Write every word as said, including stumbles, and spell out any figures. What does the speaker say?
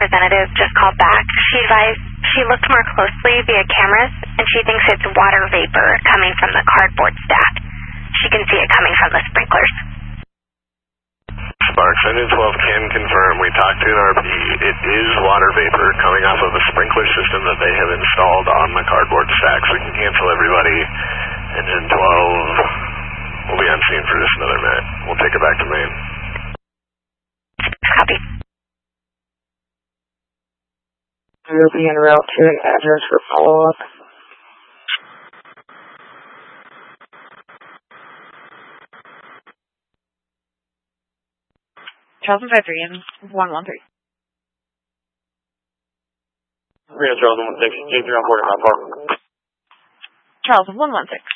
representative just called back. She advised she looked more closely via cameras, and she thinks it's water vapor coming from the cardboard stack. She can see it coming from the sprinklers. Sparks, Engine twelve can confirm. We talked to an R P. It is water vapor coming off of a sprinkler system that they have installed on the cardboard stack, so we can cancel everybody. Engine twelve will be on scene for just another minute. We'll take it back to main. Copy. We'll be en route to an address for follow-up. Charles one five three and one one three. Reno Charles one one six, J three on board, how far? Charles one one six.